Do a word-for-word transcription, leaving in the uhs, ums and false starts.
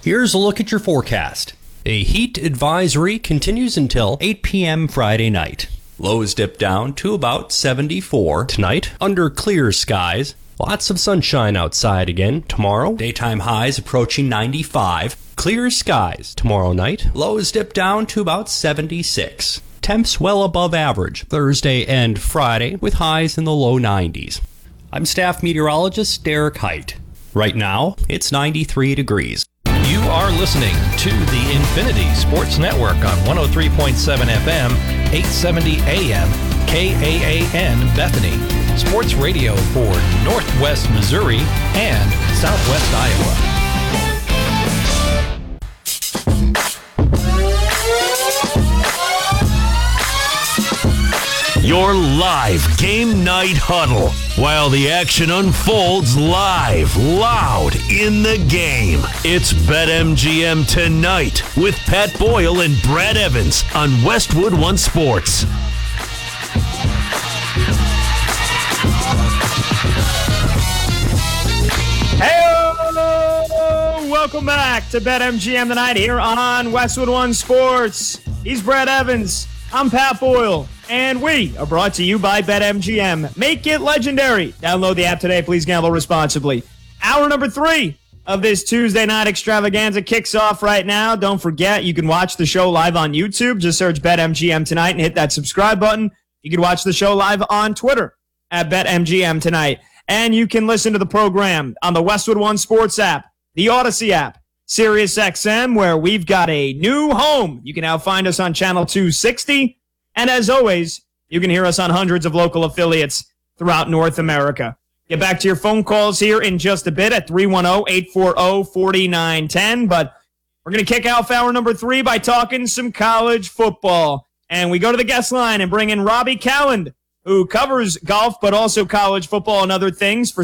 Here's a look at your forecast. A heat advisory continues until eight p.m. Friday night. Lows dip down to about seventy-four tonight under clear skies. Lots of sunshine outside again tomorrow. Daytime highs approaching ninety-five. Clear skies tomorrow night. Lows dip down to about seventy-six. Temps well above average Thursday and Friday with highs in the low nineties. I'm staff meteorologist Derek Height. Right now, it's ninety-three degrees. You are listening to the Infinity Sports Network on one oh three point seven F M, eight seventy A M, K A A N Bethany. Sports radio for Northwest Missouri and Southwest Iowa. Your live game night huddle while the action unfolds live, loud in the game. It's BetMGM Tonight with Pat Boyle and Brad Evans on Westwood One Sports. Hey, welcome back to BetMGM Tonight here on Westwood One Sports. He's Brad Evans. I'm Pat Boyle. And we are brought to you by BetMGM. Make it legendary. Download the app today. Please gamble responsibly. Hour number three of this Tuesday night extravaganza kicks off right now. Don't forget, you can watch the show live on YouTube. Just search BetMGM Tonight and hit that subscribe button. You can watch the show live on Twitter at BetMGM Tonight. And you can listen to the program on the Westwood One Sports app, the Odyssey app, SiriusXM, where we've got a new home. You can now find us on channel two sixty. And as always, you can hear us on hundreds of local affiliates throughout North America. Get back to your phone calls here in just a bit at three one zero, eight four zero, four nine one zero. But we're going to kick off hour number three by talking some college football. And we go to the guest line and bring in Robbie Calland, who covers golf but also college football and other things for